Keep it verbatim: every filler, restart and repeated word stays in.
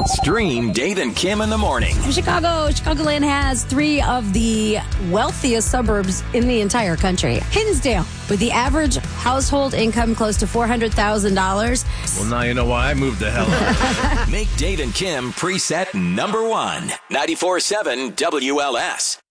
Stream Dave and Kim in the morning. Chicago, Chicagoland has three of the wealthiest suburbs in the entire country. Hinsdale, with the average household income close to four hundred thousand dollars. Well, now you know why I moved the hell out. Make Dave and Kim preset number one. ninety-four point seven W L S.